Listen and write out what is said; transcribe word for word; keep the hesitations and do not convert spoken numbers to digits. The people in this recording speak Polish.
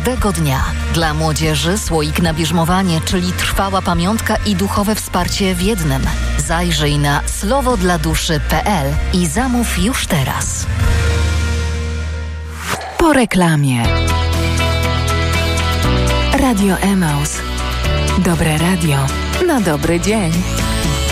każdego dnia. Dla młodzieży słoik na bierzmowanie, czyli trwała pamiątka i duchowe wsparcie w jednym. Zajrzyj na słowodladuszy kropka p l i zamów już teraz. Po reklamie. Radio Emaus. Dobre radio na dobry dzień.